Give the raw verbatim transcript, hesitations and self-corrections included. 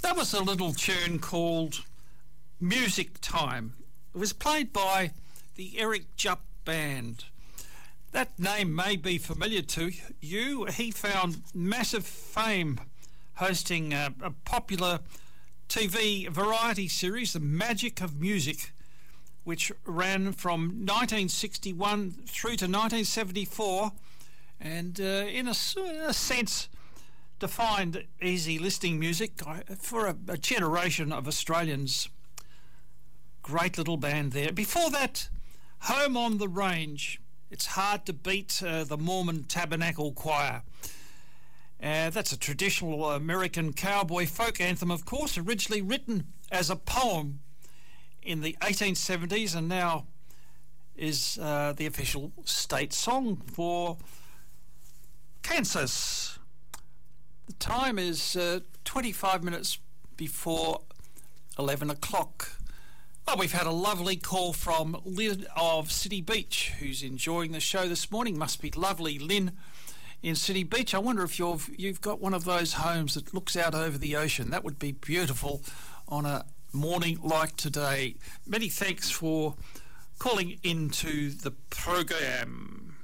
That was a little tune called Music Time. It was played by the Eric Jupp Band. That name may be familiar to you. He found massive fame hosting a, a popular T V variety series, The Magic of Music, which ran from nineteen sixty-one through to nineteen seventy-four, and uh, in, a, in a sense defined easy listening music for a, a generation of Australians. Great little band there. Before that, Home on the Range. It's hard to beat uh, the Mormon Tabernacle Choir. Uh, that's a traditional American cowboy folk anthem, of course, originally written as a poem in the eighteen seventies and now is uh, the official state song for Kansas. The time is uh, twenty-five minutes before eleven o'clock. Well, we've had a lovely call from Lynn of City Beach, who's enjoying the show this morning. Must be lovely, Lynn, in City Beach. I wonder if you've you've got one of those homes that looks out over the ocean. That would be beautiful on a morning like today. Many thanks for calling into the program.